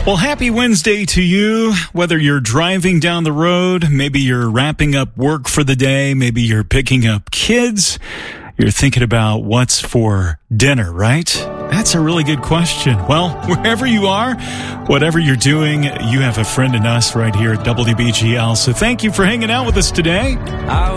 Well, happy Wednesday to you. Whether you're driving down the road, maybe you're wrapping up work for the day, maybe you're picking up kids, you're thinking about what's for dinner, right? That's a really good question. Well, wherever you are, whatever you're doing, you have a friend in us right here at WBGL. So thank you for hanging out with us today.